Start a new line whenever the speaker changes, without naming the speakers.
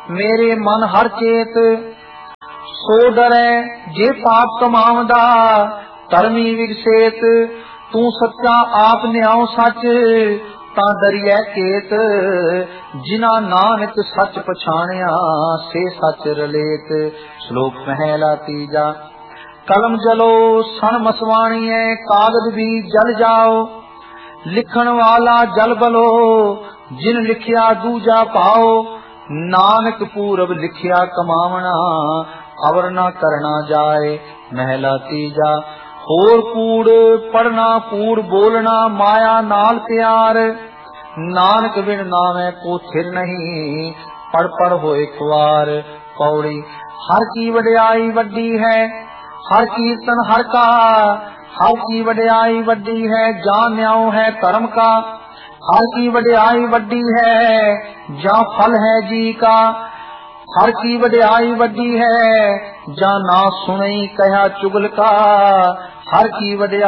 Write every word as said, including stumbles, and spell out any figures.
मेरे मन हर चेत सो डरै जे पाप कमावदा धर्मी विगसेत तू सच्चा आप न्याओ सच ता डरिए केत जिना नानक सच पछाणिया से सच रलेत। श्लोक पहला तीजा। कलम जलो सन मसवाणीए कागज भी जल जाओ लिखण वाला जल बलो जिन लिखिया दूजा पाओ नानक पूरब लिखिया कमावना अवर ना करना जाए। महला तीजा। होर कूड़ पढ़ना कूड़ बोलना माया नाल प्यार नानक बिन नामे को थिर नहीं पढ़ पढ़ होए खुआर। पौड़ी। हर की वड्याई वड्डी है हर कीर्तन हर का हर की वड्याई वड्डी है जान न्याओ है धर्म का हर की वड्याई वड्डी है जा फल है जी का हर की वड्याई वड्डी है जा ना सुनई कहा चुगल का हर की वड्याई